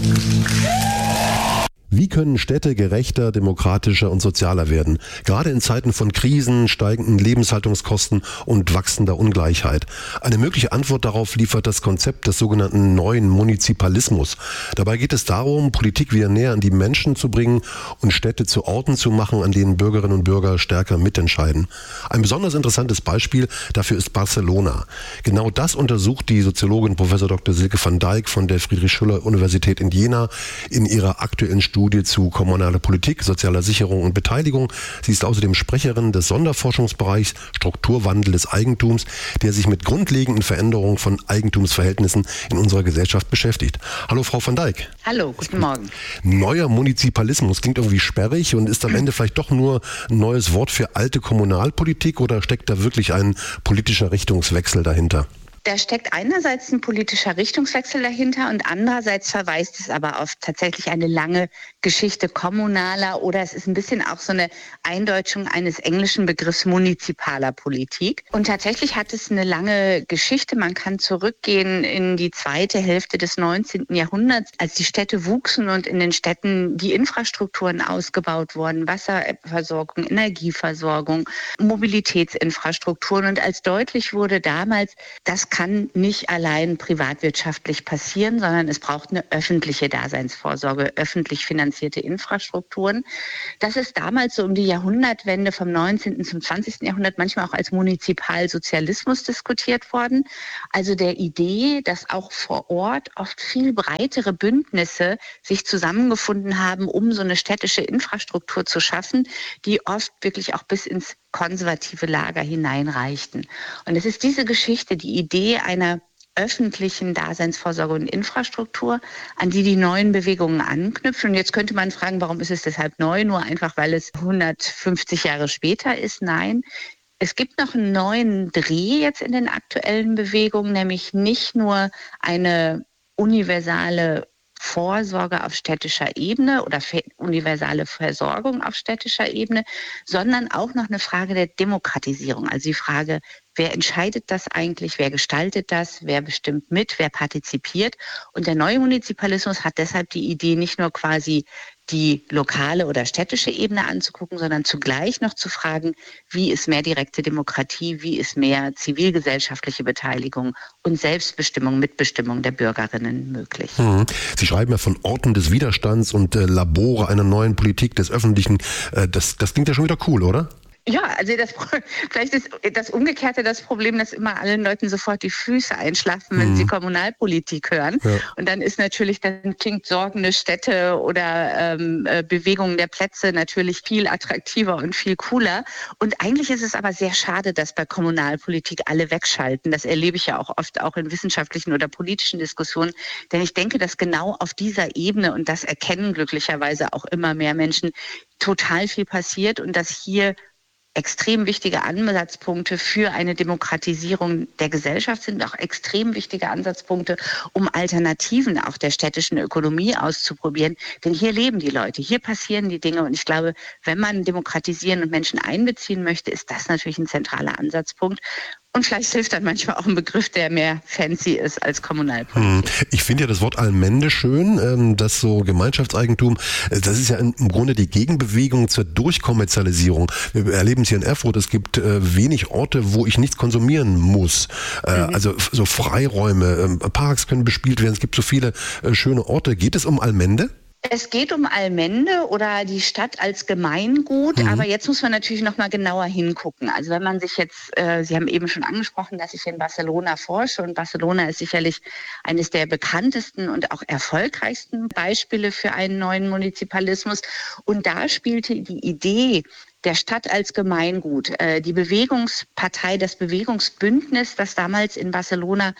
Wie können Städte gerechter, demokratischer und sozialer werden? Gerade in Zeiten von Krisen, steigenden Lebenshaltungskosten und wachsender Ungleichheit. Eine mögliche Antwort darauf liefert das Konzept des sogenannten neuen Munizipalismus. Dabei geht es darum, Politik wieder näher an die Menschen zu bringen und Städte zu Orten zu machen, an denen Bürgerinnen und Bürger stärker mitentscheiden. Ein besonders interessantes Beispiel dafür ist Barcelona. Genau das untersucht die Soziologin Prof. Dr. Silke van Dijk von der Friedrich-Schiller-Universität in Jena in ihrer aktuellen Studie zu kommunaler Politik, sozialer Sicherung und Beteiligung. Sie ist außerdem Sprecherin des Sonderforschungsbereichs Strukturwandel des Eigentums, der sich mit grundlegenden Veränderungen von Eigentumsverhältnissen in unserer Gesellschaft beschäftigt. Hallo Frau van Dijk. Hallo, guten Morgen. Neuer Munizipalismus klingt irgendwie sperrig und ist am Ende vielleicht doch nur ein neues Wort für alte Kommunalpolitik oder steckt da wirklich ein politischer Richtungswechsel dahinter? Da steckt einerseits ein politischer Richtungswechsel dahinter und andererseits verweist es aber auf tatsächlich eine lange Geschichte kommunaler oder es ist ein bisschen auch so eine Eindeutschung eines englischen Begriffs municipaler Politik. Und tatsächlich hat es eine lange Geschichte. Man kann zurückgehen in die zweite Hälfte des 19. Jahrhunderts, als die Städte wuchsen und in den Städten die Infrastrukturen ausgebaut wurden, Wasserversorgung, Energieversorgung, Mobilitätsinfrastrukturen und als deutlich wurde damals, das kann nicht allein privatwirtschaftlich passieren, sondern es braucht eine öffentliche Daseinsvorsorge, öffentlich finanzierte Infrastrukturen. Das ist damals so um die Jahrhundertwende vom 19. zum 20. Jahrhundert manchmal auch als Munizipalsozialismus diskutiert worden. Also der Idee, dass auch vor Ort oft viel breitere Bündnisse sich zusammengefunden haben, um so eine städtische Infrastruktur zu schaffen, die oft wirklich auch bis ins konservative Lager hineinreichten. Und es ist diese Geschichte, die Idee einer öffentlichen Daseinsvorsorge und Infrastruktur, an die neuen Bewegungen anknüpfen. Und jetzt könnte man fragen, warum ist es deshalb neu? Nur einfach, weil es 150 Jahre später ist? Nein. Es gibt noch einen neuen Dreh jetzt in den aktuellen Bewegungen, nämlich nicht nur eine universale Vorsorge auf städtischer Ebene oder universale Versorgung auf städtischer Ebene, sondern auch noch eine Frage der Demokratisierung. Also die Frage, wer entscheidet das eigentlich, wer gestaltet das, wer bestimmt mit, wer partizipiert. Und der neue Munizipalismus hat deshalb die Idee, nicht nur quasi die lokale oder städtische Ebene anzugucken, sondern zugleich noch zu fragen, wie ist mehr direkte Demokratie, wie ist mehr zivilgesellschaftliche Beteiligung und Selbstbestimmung, Mitbestimmung der Bürgerinnen möglich. Sie schreiben ja von Orten des Widerstands und Labore einer neuen Politik des Öffentlichen. Das klingt ja schon wieder cool, oder? Ja, also vielleicht ist das Umgekehrte das Problem, dass immer allen Leuten sofort die Füße einschlafen, wenn sie Kommunalpolitik hören. Ja. Und dann klingt sorgende Städte oder Bewegungen der Plätze natürlich viel attraktiver und viel cooler. Und eigentlich ist es aber sehr schade, dass bei Kommunalpolitik alle wegschalten. Das erlebe ich ja auch oft auch in wissenschaftlichen oder politischen Diskussionen. Denn ich denke, dass genau auf dieser Ebene, und das erkennen glücklicherweise auch immer mehr Menschen, total viel passiert und dass hier extrem wichtige Ansatzpunkte für eine Demokratisierung der Gesellschaft sind, auch extrem wichtige Ansatzpunkte, um Alternativen auch der städtischen Ökonomie auszuprobieren. Denn hier leben die Leute, hier passieren die Dinge. Und ich glaube, wenn man demokratisieren und Menschen einbeziehen möchte, ist das natürlich ein zentraler Ansatzpunkt. Und vielleicht hilft dann manchmal auch ein Begriff, der mehr fancy ist als Kommunalpolitik. Ich finde ja das Wort Allmende schön, das so Gemeinschaftseigentum, das ist ja im Grunde die Gegenbewegung zur Durchkommerzialisierung. Wir erleben es hier in Erfurt, es gibt wenig Orte, wo ich nichts konsumieren muss. Also so Freiräume, Parks können bespielt werden, es gibt so viele schöne Orte. Geht es um Allmende? Es geht um Allmende oder die Stadt als Gemeingut, aber jetzt muss man natürlich noch mal genauer hingucken. Also wenn man sich jetzt, Sie haben eben schon angesprochen, dass ich in Barcelona forsche und Barcelona ist sicherlich eines der bekanntesten und auch erfolgreichsten Beispiele für einen neuen Munizipalismus. Und da spielte die Idee der Stadt als Gemeingut, die Bewegungspartei, das Bewegungsbündnis, das damals in Barcelona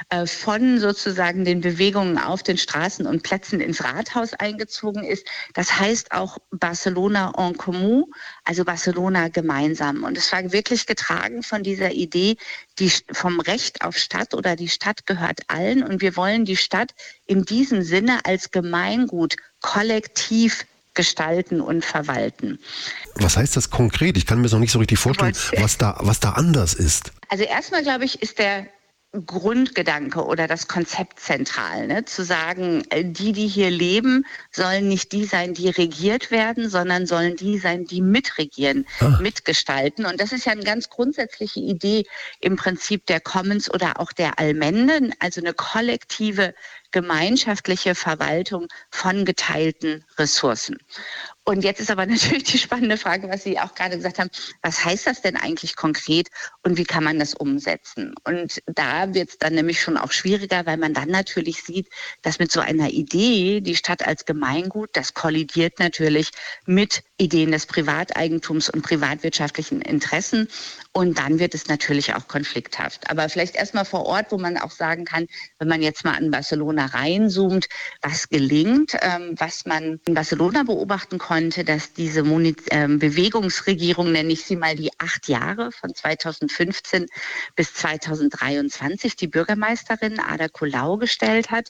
von sozusagen den Bewegungen auf den Straßen und Plätzen ins Rathaus eingezogen ist. Das heißt auch Barcelona en Comú, also Barcelona gemeinsam. Und es war wirklich getragen von dieser Idee, vom Recht auf Stadt oder die Stadt gehört allen und wir wollen die Stadt in diesem Sinne als Gemeingut kollektiv gestalten und verwalten. Was heißt das konkret? Ich kann mir das noch nicht so richtig vorstellen, was da anders ist. Also erstmal, glaube ich, ist der Grundgedanke oder das Konzept zentral, ne? Zu sagen, die hier leben, sollen nicht die sein, die regiert werden, sondern sollen die sein, die mitregieren, mitgestalten. Und das ist ja eine ganz grundsätzliche Idee im Prinzip der Commons oder auch der Allmende, also eine kollektive, gemeinschaftliche Verwaltung von geteilten Ressourcen. Und jetzt ist aber natürlich die spannende Frage, was Sie auch gerade gesagt haben, was heißt das denn eigentlich konkret und wie kann man das umsetzen? Und da wird es dann nämlich schon auch schwieriger, weil man dann natürlich sieht, dass mit so einer Idee, die Stadt als Gemeingut, das kollidiert natürlich mit Ideen des Privateigentums und privatwirtschaftlichen Interessen. Und dann wird es natürlich auch konflikthaft. Aber vielleicht erstmal vor Ort, wo man auch sagen kann, wenn man jetzt mal an Barcelona reinzoomt, was gelingt, was man in Barcelona beobachten konnte, dass diese Bewegungsregierung, nenne ich sie mal, die 8 Jahre von 2015 bis 2023 die Bürgermeisterin Ada Colau gestellt hat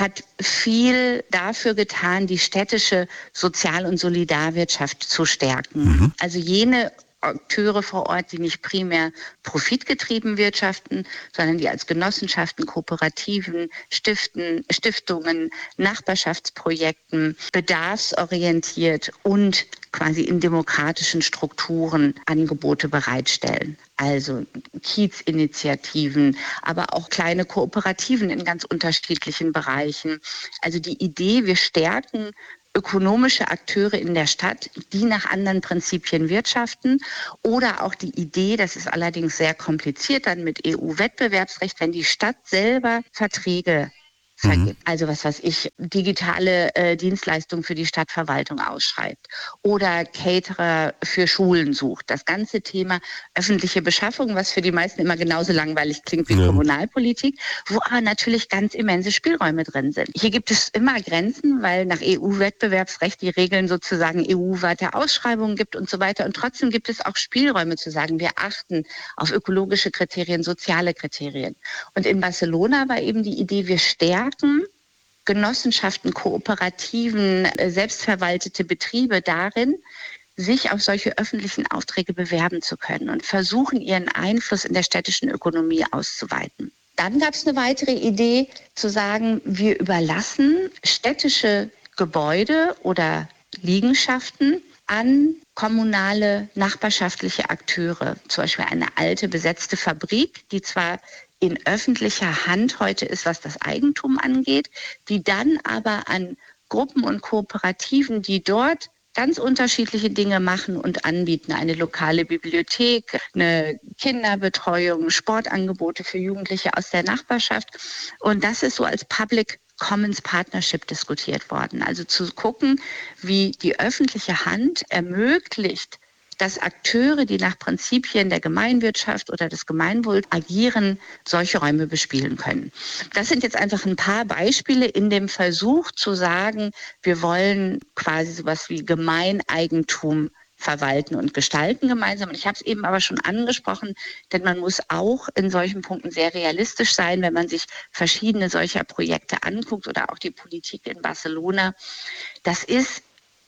viel dafür getan, die städtische Sozial- und Solidarwirtschaft zu stärken. Also jene Akteure vor Ort, die nicht primär profitgetrieben wirtschaften, sondern die als Genossenschaften, Kooperativen, Stiftungen, Nachbarschaftsprojekten, bedarfsorientiert und quasi in demokratischen Strukturen Angebote bereitstellen. Also Kiezinitiativen, aber auch kleine Kooperativen in ganz unterschiedlichen Bereichen. Also die Idee, wir stärken ökonomische Akteure in der Stadt, die nach anderen Prinzipien wirtschaften, oder auch die Idee, das ist allerdings sehr kompliziert dann mit EU-Wettbewerbsrecht, wenn die Stadt selber Verträge vergibt. Also was weiß ich, digitale Dienstleistungen für die Stadtverwaltung ausschreibt oder Caterer für Schulen sucht. Das ganze Thema öffentliche Beschaffung, was für die meisten immer genauso langweilig klingt wie Kommunalpolitik, wo aber natürlich ganz immense Spielräume drin sind. Hier gibt es immer Grenzen, weil nach EU-Wettbewerbsrecht die Regeln sozusagen EU-weite Ausschreibungen gibt und so weiter. Und trotzdem gibt es auch Spielräume zu sagen, wir achten auf ökologische Kriterien, soziale Kriterien. Und in Barcelona war eben die Idee, wir stärken Genossenschaften, Kooperativen, selbstverwaltete Betriebe darin, sich auf solche öffentlichen Aufträge bewerben zu können und versuchen, ihren Einfluss in der städtischen Ökonomie auszuweiten. Dann gab es eine weitere Idee, zu sagen, wir überlassen städtische Gebäude oder Liegenschaften an kommunale, nachbarschaftliche Akteure. Zum Beispiel eine alte, besetzte Fabrik, die zwar in öffentlicher Hand heute ist, was das Eigentum angeht, die dann aber an Gruppen und Kooperativen, die dort ganz unterschiedliche Dinge machen und anbieten. Eine lokale Bibliothek, eine Kinderbetreuung, Sportangebote für Jugendliche aus der Nachbarschaft. Und das ist so als Public Commons Partnership diskutiert worden. Also zu gucken, wie die öffentliche Hand ermöglicht, dass Akteure, die nach Prinzipien der Gemeinwirtschaft oder des Gemeinwohls agieren, solche Räume bespielen können. Das sind jetzt einfach ein paar Beispiele in dem Versuch zu sagen, wir wollen quasi sowas wie Gemeineigentum verwalten und gestalten gemeinsam. Und ich habe es eben aber schon angesprochen, denn man muss auch in solchen Punkten sehr realistisch sein, wenn man sich verschiedene solcher Projekte anguckt oder auch die Politik in Barcelona. Das ist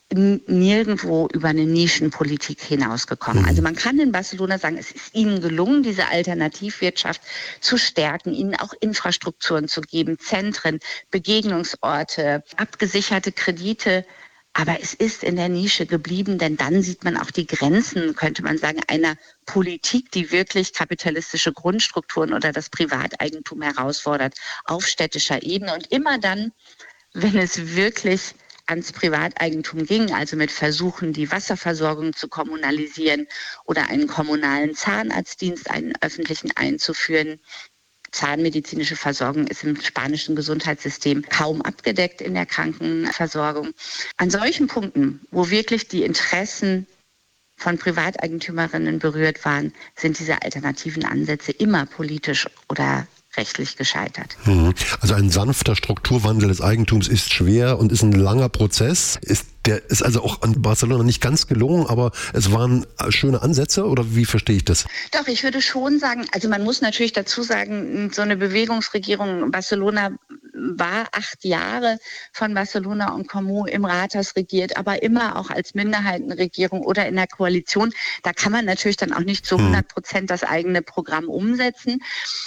nirgendwo über eine Nischenpolitik hinausgekommen. Also man kann in Barcelona sagen, es ist ihnen gelungen, diese Alternativwirtschaft zu stärken, ihnen auch Infrastrukturen zu geben, Zentren, Begegnungsorte, abgesicherte Kredite. Aber es ist in der Nische geblieben, denn dann sieht man auch die Grenzen, könnte man sagen, einer Politik, die wirklich kapitalistische Grundstrukturen oder das Privateigentum herausfordert auf städtischer Ebene. Und immer dann, wenn es wirklich ans Privateigentum ging, also mit Versuchen, die Wasserversorgung zu kommunalisieren oder einen kommunalen Zahnarztdienst, einen öffentlichen einzuführen. Zahnmedizinische Versorgung ist im spanischen Gesundheitssystem kaum abgedeckt in der Krankenversorgung. An solchen Punkten, wo wirklich die Interessen von Privateigentümerinnen berührt waren, sind diese alternativen Ansätze immer politisch oder rechtlich gescheitert. Also ein sanfter Strukturwandel des Eigentums ist schwer und ist ein langer Prozess. Der ist also auch an Barcelona nicht ganz gelungen, aber es waren schöne Ansätze, oder wie verstehe ich das? Doch, ich würde schon sagen, also man muss natürlich dazu sagen, so eine Bewegungsregierung in Barcelona war 8 Jahre von Barcelona und Comú im Rathaus regiert, aber immer auch als Minderheitenregierung oder in der Koalition. Da kann man natürlich dann auch nicht zu 100% das eigene Programm umsetzen.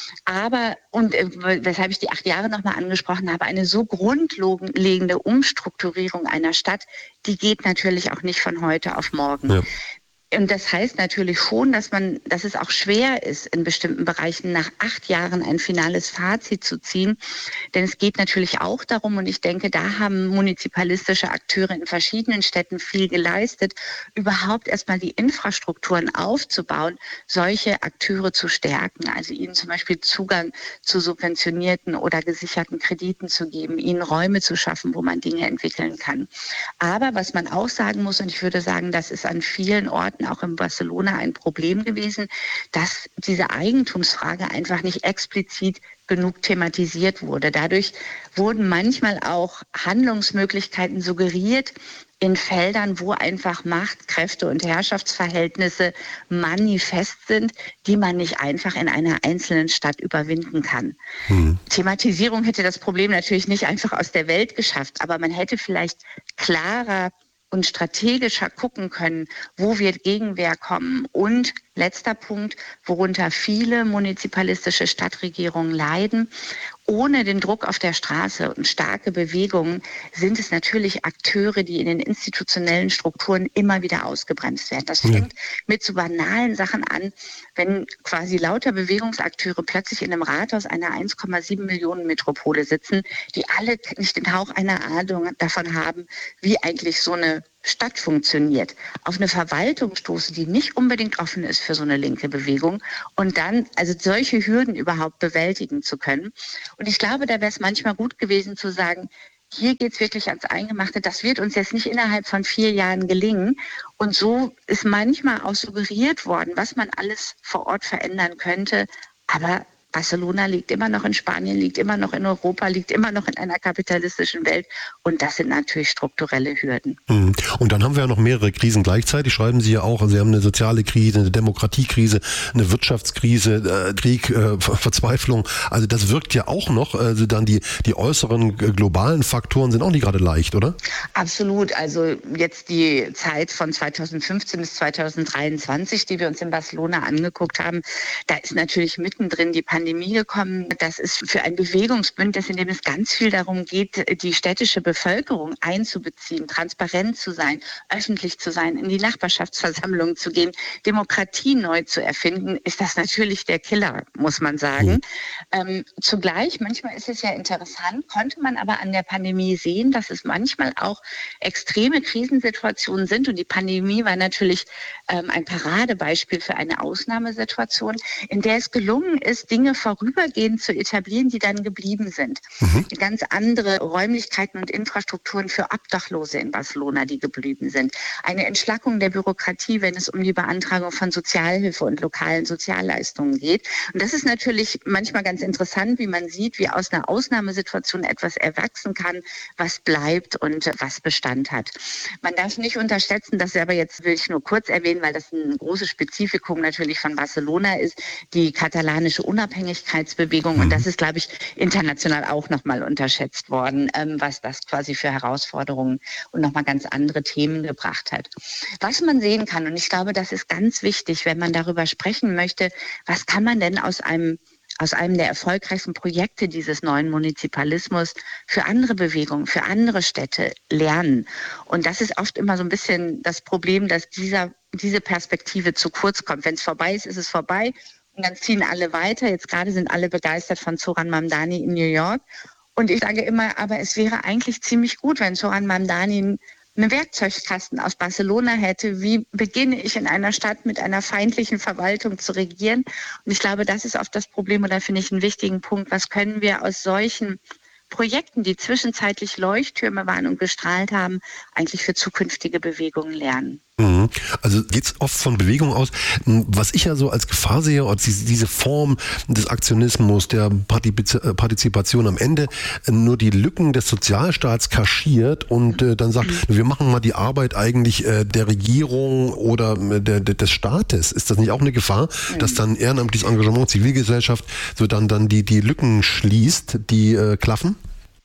Aber, und weshalb ich die 8 Jahre nochmal angesprochen habe, eine so grundlegende Umstrukturierung einer Stadt, die geht natürlich auch nicht von heute auf morgen. Ja. Und das heißt natürlich schon, dass es auch schwer ist, in bestimmten Bereichen nach 8 Jahren ein finales Fazit zu ziehen. Denn es geht natürlich auch darum, und ich denke, da haben munizipalistische Akteure in verschiedenen Städten viel geleistet, überhaupt erstmal die Infrastrukturen aufzubauen, solche Akteure zu stärken. Also ihnen zum Beispiel Zugang zu subventionierten oder gesicherten Krediten zu geben, ihnen Räume zu schaffen, wo man Dinge entwickeln kann. Aber was man auch sagen muss, und ich würde sagen, das ist an vielen Orten auch in Barcelona ein Problem gewesen, dass diese Eigentumsfrage einfach nicht explizit genug thematisiert wurde. Dadurch wurden manchmal auch Handlungsmöglichkeiten suggeriert in Feldern, wo einfach Macht, Kräfte und Herrschaftsverhältnisse manifest sind, die man nicht einfach in einer einzelnen Stadt überwinden kann. Thematisierung hätte das Problem natürlich nicht einfach aus der Welt geschafft, aber man hätte vielleicht klarer und strategischer gucken können, wo wir Gegenwehr kommen. Und letzter Punkt, worunter viele munizipalistische Stadtregierungen leiden. Ohne den Druck auf der Straße und starke Bewegungen sind es natürlich Akteure, die in den institutionellen Strukturen immer wieder ausgebremst werden. Das fängt mit so banalen Sachen an, wenn quasi lauter Bewegungsakteure plötzlich in einem Rathaus einer 1,7 Millionen Metropole sitzen, die alle nicht den Hauch einer Ahnung davon haben, wie eigentlich so eine Stadt funktioniert, auf eine Verwaltung stoßen, die nicht unbedingt offen ist für so eine linke Bewegung und dann also solche Hürden überhaupt bewältigen zu können. Und ich glaube, da wäre es manchmal gut gewesen zu sagen, hier geht es wirklich ans Eingemachte. Das wird uns jetzt nicht innerhalb von 4 Jahren gelingen. Und so ist manchmal auch suggeriert worden, was man alles vor Ort verändern könnte. Aber Barcelona liegt immer noch in Spanien, liegt immer noch in Europa, liegt immer noch in einer kapitalistischen Welt. Und das sind natürlich strukturelle Hürden. Und dann haben wir ja noch mehrere Krisen gleichzeitig, schreiben Sie ja auch. Also Sie haben eine soziale Krise, eine Demokratiekrise, eine Wirtschaftskrise, Krieg, Verzweiflung. Also das wirkt ja auch noch. Also dann die äußeren globalen Faktoren sind auch nicht gerade leicht, oder? Absolut. Also jetzt die Zeit von 2015 bis 2023, die wir uns in Barcelona angeguckt haben, da ist natürlich mittendrin die Pandemie gekommen. Das ist für ein Bewegungsbündnis, in dem es ganz viel darum geht, die städtische Bevölkerung einzubeziehen, transparent zu sein, öffentlich zu sein, in die Nachbarschaftsversammlungen zu gehen, Demokratie neu zu erfinden, ist das natürlich der Killer, muss man sagen. Zugleich, manchmal ist es ja interessant, konnte man aber an der Pandemie sehen, dass es manchmal auch extreme Krisensituationen sind. Und die Pandemie war natürlich ein Paradebeispiel für eine Ausnahmesituation, in der es gelungen ist, Dinge vorübergehend zu etablieren, die dann geblieben sind. Ganz andere Räumlichkeiten und Infrastrukturen für Obdachlose in Barcelona, die geblieben sind. Eine Entschlackung der Bürokratie, wenn es um die Beantragung von Sozialhilfe und lokalen Sozialleistungen geht. Und das ist natürlich manchmal ganz interessant, wie man sieht, wie aus einer Ausnahmesituation etwas erwachsen kann, was bleibt und was Bestand hat. Man darf nicht unterschätzen, das aber jetzt will ich nur kurz erwähnen, weil das ein großes Spezifikum natürlich von Barcelona ist, die katalanische Unabhängigkeitsbewegung. Und das ist, glaube ich, international auch nochmal unterschätzt worden, was das quasi für Herausforderungen und nochmal ganz andere Themen gebracht hat. Was man sehen kann, und ich glaube, das ist ganz wichtig, wenn man darüber sprechen möchte, was kann man denn aus einem der erfolgreichsten Projekte dieses neuen Munizipalismus für andere Bewegungen, für andere Städte lernen. Und das ist oft immer so ein bisschen das Problem, dass diese Perspektive zu kurz kommt. Wenn es vorbei ist, ist es vorbei. Und dann ziehen alle weiter. Jetzt gerade sind alle begeistert von Zoran Mamdani in New York. Und ich sage immer, aber es wäre eigentlich ziemlich gut, wenn Zoran Mamdani einen Werkzeugkasten aus Barcelona hätte. Wie beginne ich in einer Stadt mit einer feindlichen Verwaltung zu regieren? Und ich glaube, das ist oft das Problem, oder finde ich einen wichtigen Punkt. Was können wir aus solchen Projekten, die zwischenzeitlich Leuchttürme waren und gestrahlt haben, eigentlich für zukünftige Bewegungen lernen? Also geht es oft von Bewegung aus. Was ich ja so als Gefahr sehe, diese Form des Aktionismus, der Partizipation am Ende nur die Lücken des Sozialstaats kaschiert und dann sagt, wir machen mal die Arbeit eigentlich der Regierung oder des Staates. Ist das nicht auch eine Gefahr, dass dann ehrenamtliches Engagement, Zivilgesellschaft so dann die Lücken schließt, die klaffen?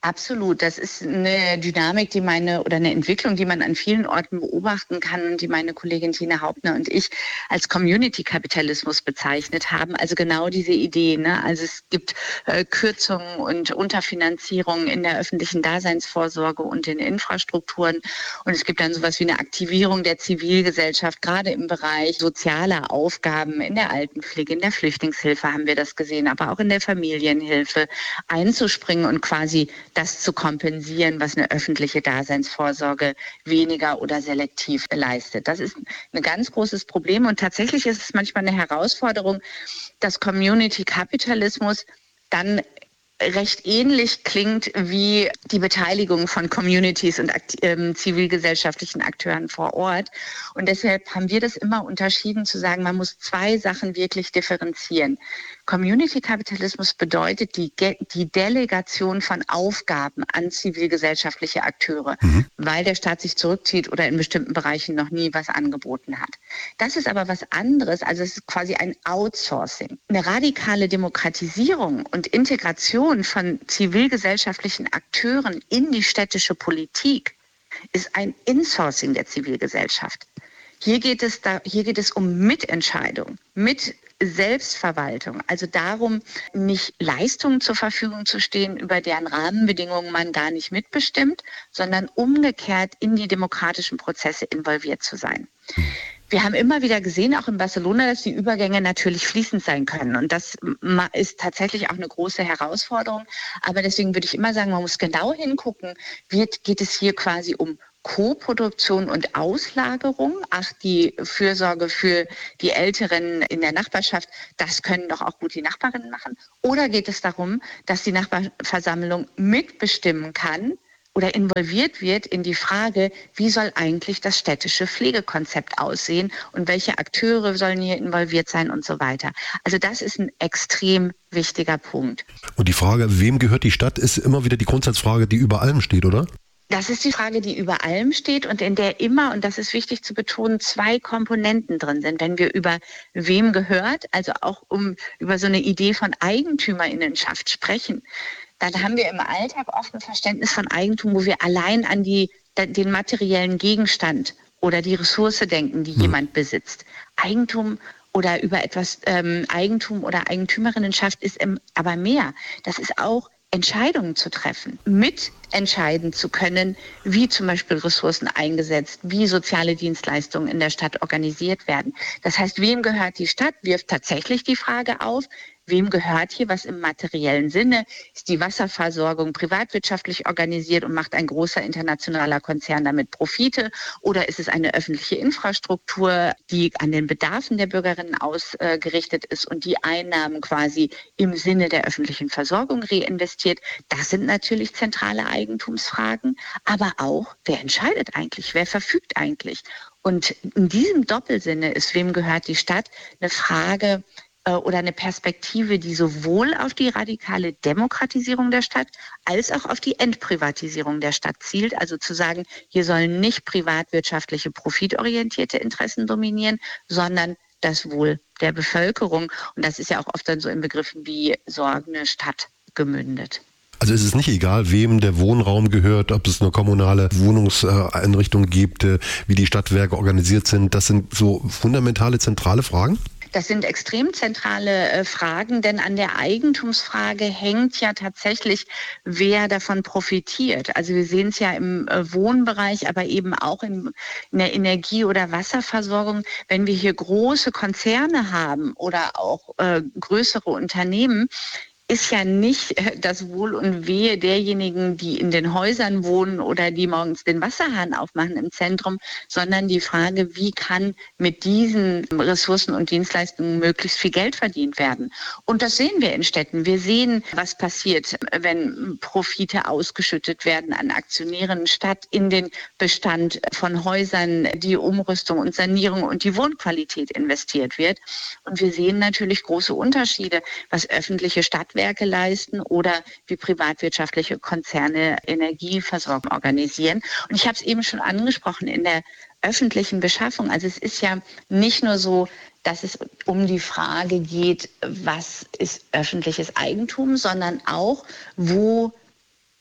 Absolut. Das ist eine Dynamik, oder eine Entwicklung, die man an vielen Orten beobachten kann und die meine Kollegin Tina Hauptner und ich als Community-Kapitalismus bezeichnet haben. Also genau diese Idee, ne? Also es gibt Kürzungen und Unterfinanzierungen in der öffentlichen Daseinsvorsorge und in Infrastrukturen. Und es gibt dann sowas wie eine Aktivierung der Zivilgesellschaft, gerade im Bereich sozialer Aufgaben, in der Altenpflege, in der Flüchtlingshilfe haben wir das gesehen, aber auch in der Familienhilfe einzuspringen und quasi das zu kompensieren, was eine öffentliche Daseinsvorsorge weniger oder selektiv leistet. Das ist ein ganz großes Problem und tatsächlich ist es manchmal eine Herausforderung, dass Community-Kapitalismus dann recht ähnlich klingt wie die Beteiligung von Communities und zivilgesellschaftlichen Akteuren vor Ort. Und deshalb haben wir das immer unterschieden, zu sagen, man muss zwei Sachen wirklich differenzieren. Community-Kapitalismus bedeutet die Delegation von Aufgaben an zivilgesellschaftliche Akteure, weil der Staat sich zurückzieht oder in bestimmten Bereichen noch nie was angeboten hat. Das ist aber was anderes, also es ist quasi ein Outsourcing. Eine radikale Demokratisierung und Integration von zivilgesellschaftlichen Akteuren in die städtische Politik ist ein Insourcing der Zivilgesellschaft. Hier geht es um Mitentscheidung, mit Selbstverwaltung, also darum, nicht Leistungen zur Verfügung zu stehen, über deren Rahmenbedingungen man gar nicht mitbestimmt, sondern umgekehrt in die demokratischen Prozesse involviert zu sein. Wir haben immer wieder gesehen, auch in Barcelona, dass die Übergänge natürlich fließend sein können. Und das ist tatsächlich auch eine große Herausforderung. Aber deswegen würde ich immer sagen, man muss genau hingucken, geht es hier quasi um Koproduktion und Auslagerung. Ach, die Fürsorge für die Älteren in der Nachbarschaft, das können doch auch gut die Nachbarinnen machen. Oder geht es darum, dass die Nachbarversammlung mitbestimmen kann oder involviert wird in die Frage, wie soll eigentlich das städtische Pflegekonzept aussehen und welche Akteure sollen hier involviert sein und so weiter. Also das ist ein extrem wichtiger Punkt. Und die Frage, wem gehört die Stadt, ist immer wieder die Grundsatzfrage, die über allem steht, oder? Das ist die Frage, die über allem steht und in der immer, und das ist wichtig zu betonen, zwei Komponenten drin sind. Wenn wir über wem gehört, also auch über so eine Idee von Eigentümerinnenschaft sprechen, dann haben wir im Alltag oft ein Verständnis von Eigentum, wo wir allein an den materiellen Gegenstand oder die Ressource denken, die jemand besitzt. Eigentum oder über etwas Eigentum oder Eigentümerinnenschaft ist aber mehr. Das ist auch Entscheidungen zu treffen, mitentscheiden zu können, wie zum Beispiel Ressourcen eingesetzt, wie soziale Dienstleistungen in der Stadt organisiert werden. Das heißt, wem gehört die Stadt, wirft tatsächlich die Frage auf, wem gehört hier was im materiellen Sinne? Ist die Wasserversorgung privatwirtschaftlich organisiert und macht ein großer internationaler Konzern damit Profite? Oder ist es eine öffentliche Infrastruktur, die an den Bedarfen der Bürgerinnen ausgerichtet ist und die Einnahmen quasi im Sinne der öffentlichen Versorgung reinvestiert? Das sind natürlich zentrale Eigentumsfragen. Aber auch, wer entscheidet eigentlich? Wer verfügt eigentlich? Und in diesem Doppelsinne ist, wem gehört die Stadt, eine Frage oder eine Perspektive, die sowohl auf die radikale Demokratisierung der Stadt als auch auf die Entprivatisierung der Stadt zielt. Also zu sagen, hier sollen nicht privatwirtschaftliche, profitorientierte Interessen dominieren, sondern das Wohl der Bevölkerung. Und das ist ja auch oft dann so in Begriffen wie sorgende Stadt gemündet. Also ist es nicht egal, wem der Wohnraum gehört, ob es eine kommunale Wohnungseinrichtung gibt, wie die Stadtwerke organisiert sind. Das sind so fundamentale, zentrale Fragen? Das sind extrem zentrale Fragen, denn an der Eigentumsfrage hängt ja tatsächlich, wer davon profitiert. Also wir sehen es ja im Wohnbereich, aber eben auch in der Energie- oder Wasserversorgung. Wenn wir hier große Konzerne haben oder auch größere Unternehmen, ist ja nicht das Wohl und Wehe derjenigen, die in den Häusern wohnen oder die morgens den Wasserhahn aufmachen im Zentrum, sondern die Frage, wie kann mit diesen Ressourcen und Dienstleistungen möglichst viel Geld verdient werden. Und das sehen wir in Städten. Wir sehen, was passiert, wenn Profite ausgeschüttet werden an Aktionären, statt in den Bestand von Häusern, die Umrüstung und Sanierung und die Wohnqualität investiert wird. Und wir sehen natürlich große Unterschiede, was öffentliche Stadtwerke leisten oder wie privatwirtschaftliche Konzerne Energieversorgung organisieren. Und ich habe es eben schon angesprochen, in der öffentlichen Beschaffung. Also es ist ja nicht nur so, dass es um die Frage geht, was ist öffentliches Eigentum, sondern auch, wo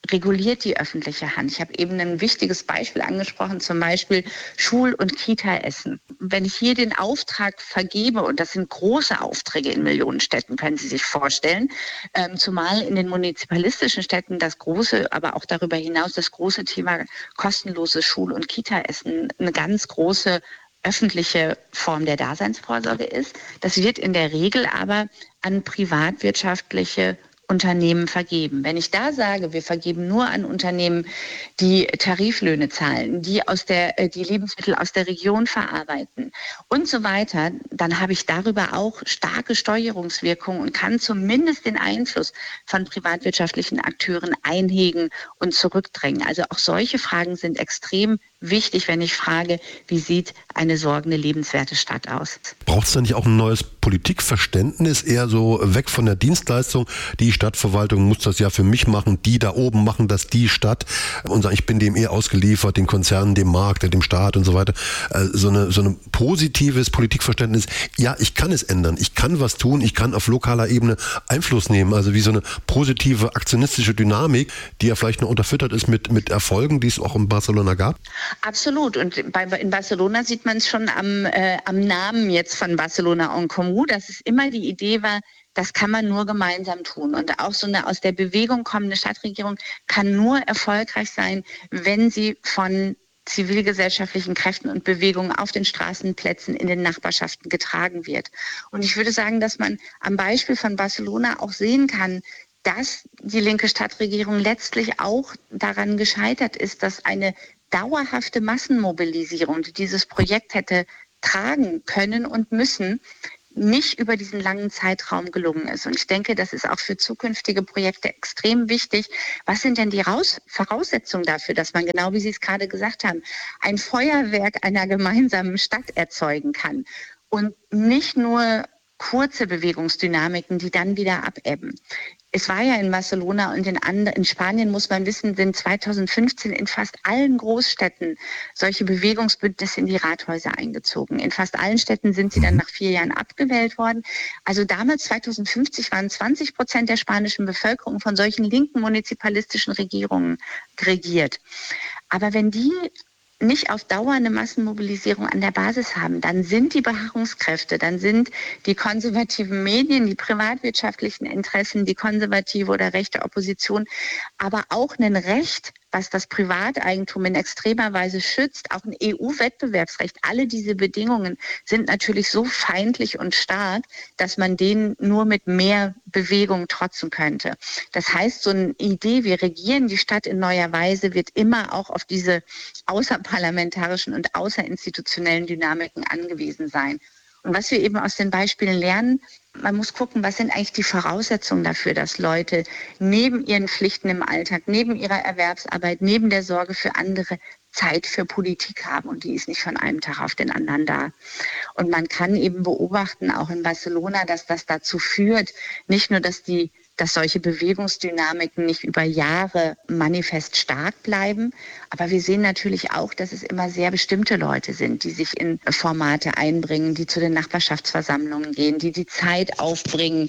reguliert die öffentliche Hand. Ich habe eben ein wichtiges Beispiel angesprochen, zum Beispiel Schul- und Kita-Essen. Wenn ich hier den Auftrag vergebe, und das sind große Aufträge in Millionenstädten, können Sie sich vorstellen, zumal in den munizipalistischen Städten das große, aber auch darüber hinaus das große Thema kostenloses Schul- und Kita-Essen eine ganz große öffentliche Form der Daseinsvorsorge ist. Das wird in der Regel aber an privatwirtschaftliche Unternehmen vergeben. Wenn ich da sage, wir vergeben nur an Unternehmen, die Tariflöhne zahlen, die die Lebensmittel aus der Region verarbeiten und so weiter, dann habe ich darüber auch starke Steuerungswirkungen und kann zumindest den Einfluss von privatwirtschaftlichen Akteuren einhegen und zurückdrängen. Also auch solche Fragen sind extrem wichtig, wenn ich frage, wie sieht eine sorgende, lebenswerte Stadt aus? Braucht es da nicht auch ein neues Politikverständnis, eher so weg von der Dienstleistung? Die Stadtverwaltung muss das ja für mich machen, die da oben machen das die Stadt und sagen, ich bin dem eher ausgeliefert, den Konzernen, dem Markt, dem Staat und so weiter. So ein positives Politikverständnis, ja, ich kann es ändern, ich kann was tun, ich kann auf lokaler Ebene Einfluss nehmen, also wie so eine positive aktionistische Dynamik, die ja vielleicht noch unterfüttert ist mit Erfolgen, die es auch in Barcelona gab. Absolut. Und in Barcelona sieht man es schon am Namen jetzt von Barcelona en Comú, dass es immer die Idee war, das kann man nur gemeinsam tun. Und auch so eine aus der Bewegung kommende Stadtregierung kann nur erfolgreich sein, wenn sie von zivilgesellschaftlichen Kräften und Bewegungen auf den Straßenplätzen in den Nachbarschaften getragen wird. Und ich würde sagen, dass man am Beispiel von Barcelona auch sehen kann, dass die linke Stadtregierung letztlich auch daran gescheitert ist, dass eine dauerhafte Massenmobilisierung, die dieses Projekt hätte tragen können und müssen, nicht über diesen langen Zeitraum gelungen ist. Und ich denke, das ist auch für zukünftige Projekte extrem wichtig. Was sind denn die Voraussetzungen dafür, dass man, genau wie Sie es gerade gesagt haben, ein Feuerwerk einer gemeinsamen Stadt erzeugen kann und nicht nur kurze Bewegungsdynamiken, die dann wieder abebben. Es war ja in Barcelona und in Spanien, muss man wissen, sind 2015 in fast allen Großstädten solche Bewegungsbündnisse in die Rathäuser eingezogen. In fast allen Städten sind sie dann nach 4 Jahren abgewählt worden. Also damals, 2050, waren 20% der spanischen Bevölkerung von solchen linken munizipalistischen Regierungen regiert. Aber wenn die nicht auf Dauer eine Massenmobilisierung an der Basis haben, dann sind die Beharrungskräfte, dann sind die konservativen Medien, die privatwirtschaftlichen Interessen, die konservative oder rechte Opposition, aber auch ein Recht, was das Privateigentum in extremer Weise schützt, auch ein EU-Wettbewerbsrecht. Alle diese Bedingungen sind natürlich so feindlich und stark, dass man denen nur mit mehr Bewegung trotzen könnte. Das heißt, so eine Idee, wir regieren die Stadt in neuer Weise, wird immer auch auf diese außerparlamentarischen und außerinstitutionellen Dynamiken angewiesen sein. Und was wir eben aus den Beispielen lernen, man muss gucken, was sind eigentlich die Voraussetzungen dafür, dass Leute neben ihren Pflichten im Alltag, neben ihrer Erwerbsarbeit, neben der Sorge für andere Zeit für Politik haben. Und die ist nicht von einem Tag auf den anderen da. Und man kann eben beobachten, auch in Barcelona, dass das dazu führt, nicht nur, dass solche Bewegungsdynamiken nicht über Jahre manifest stark bleiben. Aber wir sehen natürlich auch, dass es immer sehr bestimmte Leute sind, die sich in Formate einbringen, die zu den Nachbarschaftsversammlungen gehen, die die Zeit aufbringen,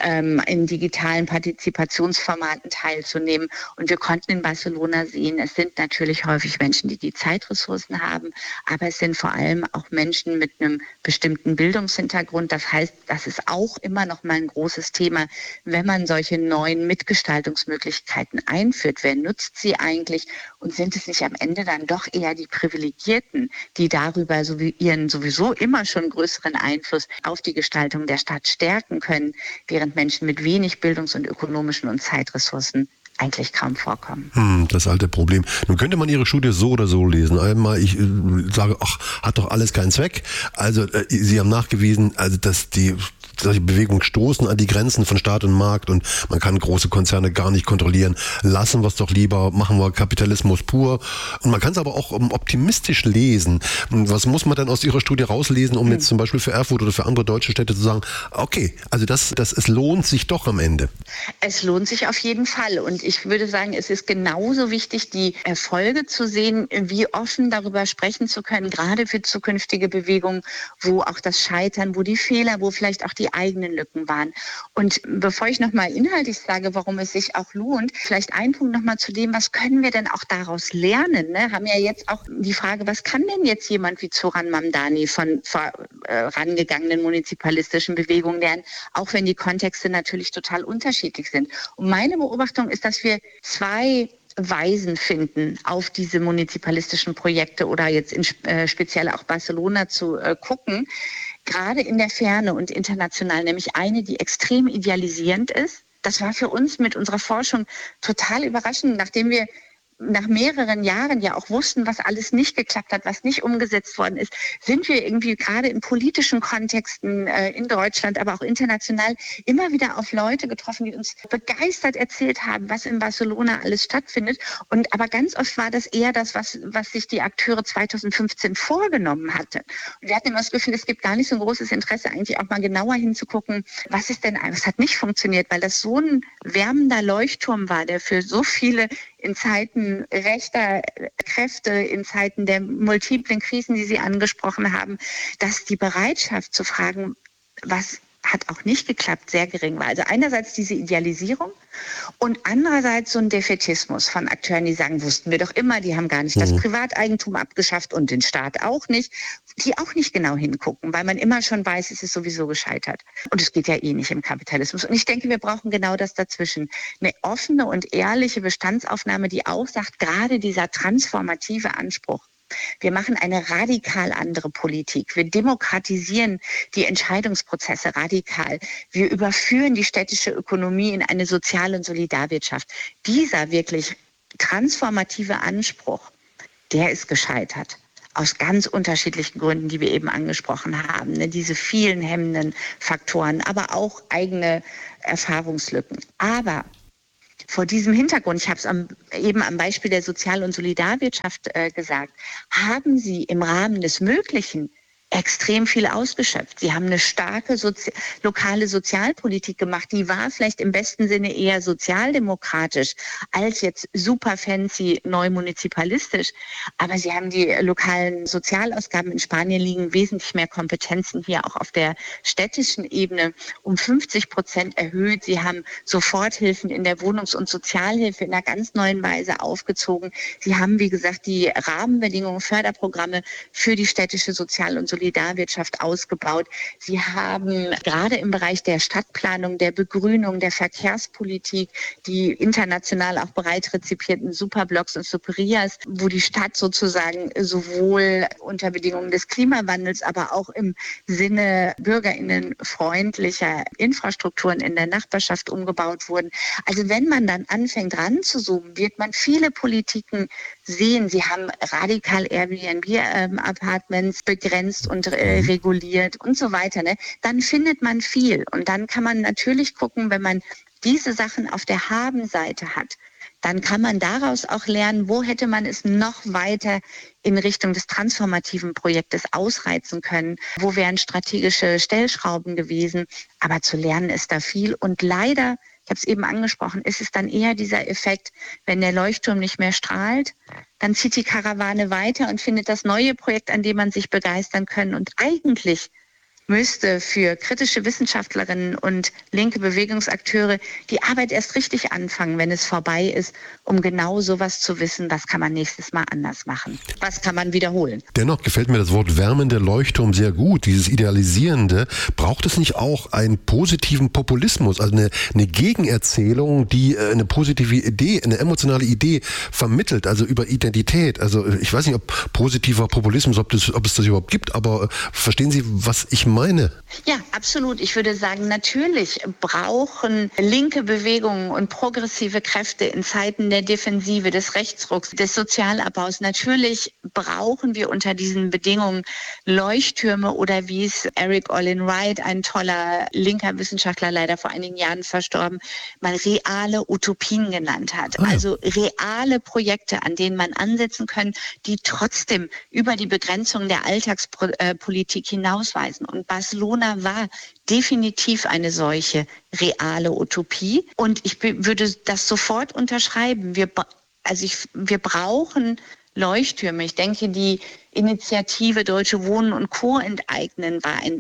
in digitalen Partizipationsformaten teilzunehmen. Und wir konnten in Barcelona sehen, es sind natürlich häufig Menschen, die Zeitressourcen haben, aber es sind vor allem auch Menschen mit einem bestimmten Bildungshintergrund. Das heißt, das ist auch immer noch mal ein großes Thema, wenn man solche neuen Mitgestaltungsmöglichkeiten einführt. Wer nutzt sie eigentlich und sind es nicht am Ende dann doch eher die Privilegierten, die darüber ihren sowieso immer schon größeren Einfluss auf die Gestaltung der Stadt stärken können, während Menschen mit wenig Bildungs- und ökonomischen und Zeitressourcen eigentlich kaum vorkommen. Das alte Problem. Nun könnte man Ihre Studie so oder so lesen. Einmal, ich sage, hat doch alles keinen Zweck. Also Sie haben nachgewiesen, also dass solche Bewegungen stoßen an die Grenzen von Staat und Markt und man kann große Konzerne gar nicht kontrollieren. Lassen wir es doch lieber, machen wir Kapitalismus pur. Und man kann es aber auch optimistisch lesen. Was muss man dann aus Ihrer Studie rauslesen, um jetzt zum Beispiel für Erfurt oder für andere deutsche Städte zu sagen, okay, also es lohnt sich doch am Ende. Es lohnt sich auf jeden Fall. Und Und ich würde sagen, es ist genauso wichtig, die Erfolge zu sehen, wie offen darüber sprechen zu können, gerade für zukünftige Bewegungen, wo auch das Scheitern, wo die Fehler, wo vielleicht auch die eigenen Lücken waren. Und bevor ich nochmal inhaltlich sage, warum es sich auch lohnt, vielleicht ein Punkt nochmal zu dem, was können wir denn auch daraus lernen? Ne? Haben ja jetzt auch die Frage, was kann denn jetzt jemand wie Zoran Mamdani von vorangegangenen munizipalistischen Bewegungen lernen, auch wenn die Kontexte natürlich total unterschiedlich sind. Und meine Beobachtung ist, dass wir zwei Weisen finden, auf diese munizipalistischen Projekte oder jetzt speziell auch Barcelona zu gucken, gerade in der Ferne und international, nämlich eine, die extrem idealisierend ist. Das war für uns mit unserer Forschung total überraschend, nachdem wir nach mehreren Jahren ja auch wussten, was alles nicht geklappt hat, was nicht umgesetzt worden ist, sind wir irgendwie gerade in politischen Kontexten in Deutschland, aber auch international immer wieder auf Leute getroffen, die uns begeistert erzählt haben, was in Barcelona alles stattfindet. Aber ganz oft war das eher das, was sich die Akteure 2015 vorgenommen hatten. Und wir hatten immer das Gefühl, es gibt gar nicht so ein großes Interesse, eigentlich auch mal genauer hinzugucken, was hat nicht funktioniert, weil das so ein wärmender Leuchtturm war, der für so viele in Zeiten rechter Kräfte, in Zeiten der multiplen Krisen, die Sie angesprochen haben, dass die Bereitschaft zu fragen, was hat auch nicht geklappt, sehr gering war. Also einerseits diese Idealisierung und andererseits so ein Defätismus von Akteuren, die sagen, wussten wir doch immer, die haben gar nicht das Privateigentum abgeschafft und den Staat auch nicht, die auch nicht genau hingucken, weil man immer schon weiß, es ist sowieso gescheitert. Und es geht ja eh nicht im Kapitalismus. Und ich denke, wir brauchen genau das dazwischen. Eine offene und ehrliche Bestandsaufnahme, die auch sagt, gerade dieser transformative Anspruch, wir machen eine radikal andere Politik. Wir demokratisieren die Entscheidungsprozesse radikal. Wir überführen die städtische Ökonomie in eine Sozial- und Solidarwirtschaft. Dieser wirklich transformative Anspruch, der ist gescheitert. Aus ganz unterschiedlichen Gründen, die wir eben angesprochen haben. Ne? Diese vielen hemmenden Faktoren, aber auch eigene Erfahrungslücken. Aber vor diesem Hintergrund, ich habe es eben am Beispiel der Sozial- und Solidarwirtschaft gesagt, haben Sie im Rahmen des Möglichen extrem viel ausgeschöpft. Sie haben eine starke lokale Sozialpolitik gemacht. Die war vielleicht im besten Sinne eher sozialdemokratisch als jetzt super fancy neu munizipalistisch. Aber sie haben die lokalen Sozialausgaben, in Spanien liegen wesentlich mehr Kompetenzen, hier auch auf der städtischen Ebene um 50% erhöht. Sie haben Soforthilfen in der Wohnungs- und Sozialhilfe in einer ganz neuen Weise aufgezogen. Sie haben, wie gesagt, die Rahmenbedingungen, Förderprogramme für die städtische Sozial- und Solidarwirtschaft ausgebaut. Sie haben gerade im Bereich der Stadtplanung, der Begrünung, der Verkehrspolitik, die international auch bereits rezipierten Superblocks und Superias, wo die Stadt sozusagen sowohl unter Bedingungen des Klimawandels, aber auch im Sinne bürgerinnenfreundlicher Infrastrukturen in der Nachbarschaft umgebaut wurden. Also wenn man dann anfängt ranzuzoomen, wird man viele Politiken sehen. Sie haben radikal Airbnb-Apartments begrenzt und reguliert und so weiter. Ne? Dann findet man viel. Und dann kann man natürlich gucken, wenn man diese Sachen auf der Habenseite hat, dann kann man daraus auch lernen, wo hätte man es noch weiter in Richtung des transformativen Projektes ausreizen können, wo wären strategische Stellschrauben gewesen. Aber zu lernen ist da viel. Und leider, ich habe es eben angesprochen, ist es dann eher dieser Effekt, wenn der Leuchtturm nicht mehr strahlt, dann zieht die Karawane weiter und findet das neue Projekt, an dem man sich begeistern kann. Und eigentlich müsste für kritische Wissenschaftlerinnen und linke Bewegungsakteure die Arbeit erst richtig anfangen, wenn es vorbei ist, um genau sowas zu wissen, was kann man nächstes Mal anders machen, was kann man wiederholen. Dennoch gefällt mir das Wort wärmende Leuchtturm sehr gut, dieses Idealisierende. Braucht es nicht auch einen positiven Populismus, also eine Gegenerzählung, die eine positive Idee, eine emotionale Idee vermittelt, also über Identität? Also ich weiß nicht, ob positiver Populismus, ob es das überhaupt gibt, aber verstehen Sie, was ich meine? Ja, absolut. Ich würde sagen, natürlich brauchen linke Bewegungen und progressive Kräfte in Zeiten der Defensive, des Rechtsrucks, des Sozialabbaus. Natürlich brauchen wir unter diesen Bedingungen Leuchttürme oder wie es Eric Olin Wright, ein toller linker Wissenschaftler, leider vor einigen Jahren verstorben, mal reale Utopien genannt hat. Ah ja. Also reale Projekte, an denen man ansetzen kann, die trotzdem über die Begrenzung der Alltagspolitik hinausweisen. Und Und Barcelona war definitiv eine solche reale Utopie. Und ich würde das sofort unterschreiben. Wir brauchen Leuchttürme. Ich denke, die Initiative Deutsche Wohnen und Co. enteignen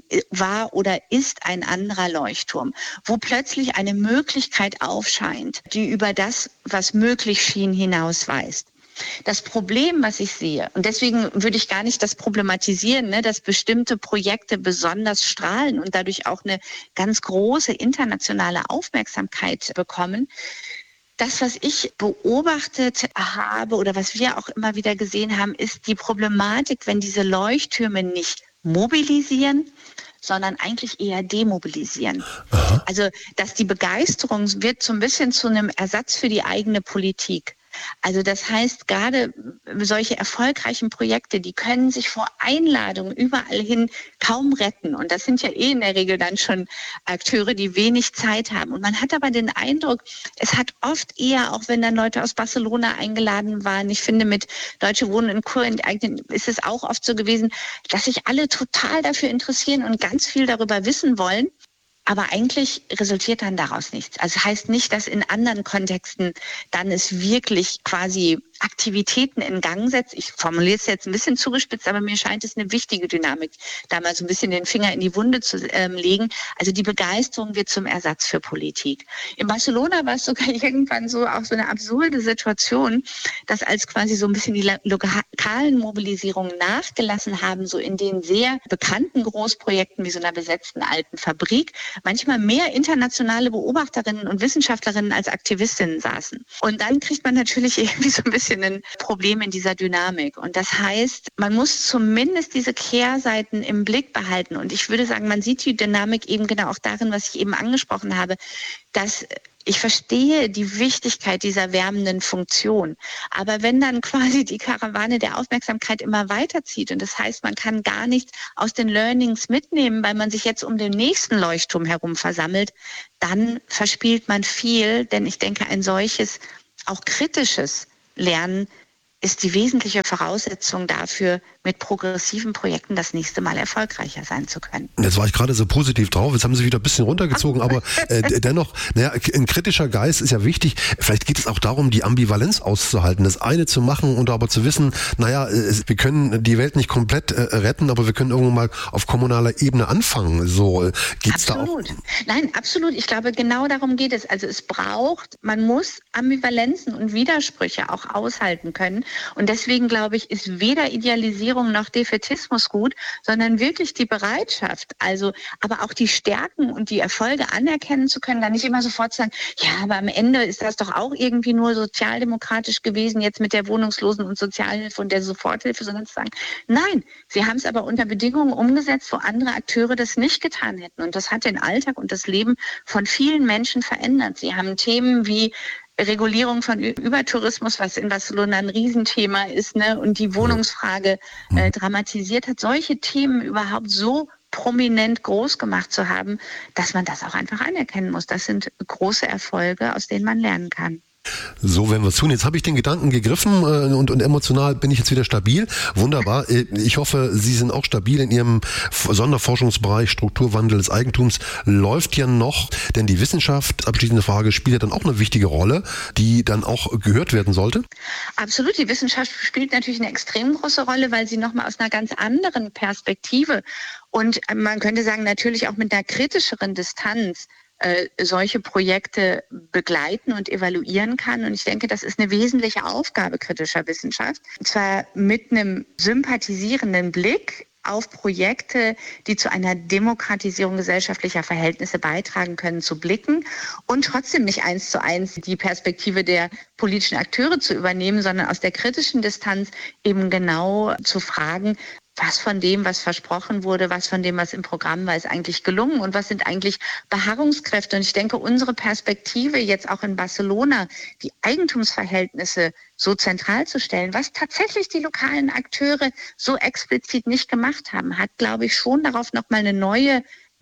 war oder ist ein anderer Leuchtturm, wo plötzlich eine Möglichkeit aufscheint, die über das, was möglich schien, hinausweist. Das Problem, was ich sehe, und deswegen würde ich gar nicht das problematisieren, dass bestimmte Projekte besonders strahlen und dadurch auch eine ganz große internationale Aufmerksamkeit bekommen. Das, was ich beobachtet habe oder was wir auch immer wieder gesehen haben, ist die Problematik, wenn diese Leuchttürme nicht mobilisieren, sondern eigentlich eher demobilisieren. Aha. Also, dass die Begeisterung wird so ein bisschen zu einem Ersatz für die eigene Politik. Also das heißt, gerade solche erfolgreichen Projekte, die können sich vor Einladungen überall hin kaum retten. Und das sind ja in der Regel dann schon Akteure, die wenig Zeit haben. Und man hat aber den Eindruck, es hat oft eher, auch wenn dann Leute aus Barcelona eingeladen waren, ich finde mit Deutsche Wohnen und Co. enteignen ist es auch oft so gewesen, dass sich alle total dafür interessieren und ganz viel darüber wissen wollen. Aber eigentlich resultiert dann daraus nichts. Also das heißt nicht, dass in anderen Kontexten dann es wirklich quasi Aktivitäten in Gang setzt. Ich formuliere es jetzt ein bisschen zugespitzt, aber mir scheint es eine wichtige Dynamik, da mal so ein bisschen den Finger in die Wunde zu legen. Also die Begeisterung wird zum Ersatz für Politik. In Barcelona war es sogar irgendwann so auch so eine absurde Situation, dass als quasi so ein bisschen die lokalen Mobilisierungen nachgelassen haben, so in den sehr bekannten Großprojekten wie so einer besetzten alten Fabrik, manchmal mehr internationale Beobachterinnen und Wissenschaftlerinnen als Aktivistinnen saßen. Und dann kriegt man natürlich irgendwie so ein bisschen ein Problem in dieser Dynamik. Und das heißt, man muss zumindest diese Kehrseiten im Blick behalten. Und ich würde sagen, man sieht die Dynamik eben genau auch darin, was ich eben angesprochen habe, dass ich verstehe die Wichtigkeit dieser wärmenden Funktion. Aber wenn dann quasi die Karawane der Aufmerksamkeit immer weiterzieht und das heißt, man kann gar nichts aus den Learnings mitnehmen, weil man sich jetzt um den nächsten Leuchtturm herum versammelt, dann verspielt man viel. Denn ich denke, ein solches, auch kritisches Lernen ist die wesentliche Voraussetzung dafür, mit progressiven Projekten das nächste Mal erfolgreicher sein zu können. Jetzt war ich gerade so positiv drauf, jetzt haben Sie wieder ein bisschen runtergezogen, aber dennoch, ein kritischer Geist ist ja wichtig. Vielleicht geht es auch darum, die Ambivalenz auszuhalten, das eine zu machen und aber zu wissen, wir können die Welt nicht komplett retten, aber wir können irgendwann mal auf kommunaler Ebene anfangen. So geht's da auch? Nein, absolut. Ich glaube, genau darum geht es. Also man muss Ambivalenzen und Widersprüche auch aushalten können. Und deswegen, glaube ich, ist weder Idealisierung noch Defätismus gut, sondern wirklich die Bereitschaft, aber auch die Stärken und die Erfolge anerkennen zu können, dann nicht immer sofort sagen, ja, aber am Ende ist das doch auch irgendwie nur sozialdemokratisch gewesen, jetzt mit der Wohnungslosen- und Sozialhilfe und der Soforthilfe, sondern zu sagen, nein, sie haben es aber unter Bedingungen umgesetzt, wo andere Akteure das nicht getan hätten. Und das hat den Alltag und das Leben von vielen Menschen verändert. Sie haben Themen wie Regulierung von Übertourismus, was in Barcelona ein Riesenthema ist, und die Wohnungsfrage dramatisiert hat, solche Themen überhaupt so prominent groß gemacht zu haben, dass man das auch einfach anerkennen muss. Das sind große Erfolge, aus denen man lernen kann. So werden wir es tun. Jetzt habe ich den Gedanken gegriffen und emotional bin ich jetzt wieder stabil. Wunderbar. Ich hoffe, Sie sind auch stabil in Ihrem Sonderforschungsbereich Strukturwandel des Eigentums. Läuft ja noch, denn die Wissenschaft, abschließende Frage, spielt ja dann auch eine wichtige Rolle, die dann auch gehört werden sollte? Absolut. Die Wissenschaft spielt natürlich eine extrem große Rolle, weil sie nochmal aus einer ganz anderen Perspektive und man könnte sagen, natürlich auch mit einer kritischeren Distanz solche Projekte begleiten und evaluieren kann. Und ich denke, das ist eine wesentliche Aufgabe kritischer Wissenschaft. Und zwar mit einem sympathisierenden Blick auf Projekte, die zu einer Demokratisierung gesellschaftlicher Verhältnisse beitragen können, zu blicken und trotzdem nicht 1:1 die Perspektive der politischen Akteure zu übernehmen, sondern aus der kritischen Distanz eben genau zu fragen, was von dem, was versprochen wurde, was von dem, was im Programm war, ist eigentlich gelungen und was sind eigentlich Beharrungskräfte. Und ich denke, unsere Perspektive jetzt auch in Barcelona, die Eigentumsverhältnisse so zentral zu stellen, was tatsächlich die lokalen Akteure so explizit nicht gemacht haben, hat, glaube ich, schon darauf nochmal eine neue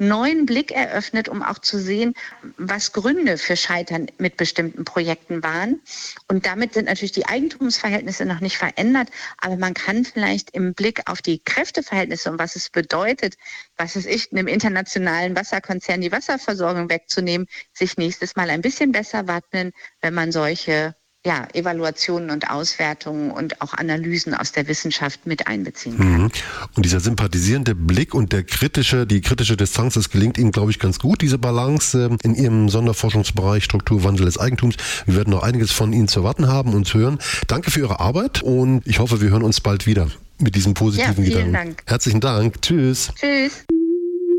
neuen Blick eröffnet, um auch zu sehen, was Gründe für Scheitern mit bestimmten Projekten waren. Und damit sind natürlich die Eigentumsverhältnisse noch nicht verändert, aber man kann vielleicht im Blick auf die Kräfteverhältnisse und was es bedeutet, was es ist, einem internationalen Wasserkonzern die Wasserversorgung wegzunehmen, sich nächstes Mal ein bisschen besser wappnen, wenn man solche Evaluationen und Auswertungen und auch Analysen aus der Wissenschaft mit einbeziehen kann. Und dieser sympathisierende Blick und die kritische Distanz, das gelingt Ihnen, glaube ich, ganz gut, diese Balance in Ihrem Sonderforschungsbereich Strukturwandel des Eigentums. Wir werden noch einiges von Ihnen zu erwarten haben und zu hören. Danke für Ihre Arbeit und ich hoffe, wir hören uns bald wieder mit diesem positiven Gedanken. Dank. Herzlichen Dank. Tschüss. Tschüss.